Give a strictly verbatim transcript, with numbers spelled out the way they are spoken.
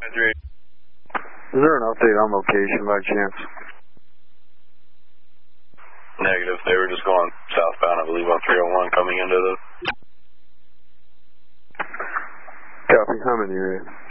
Is there an update on location by chance? Negative. They were just going southbound, I believe, on three oh one coming into the... Copy. I'm in the area.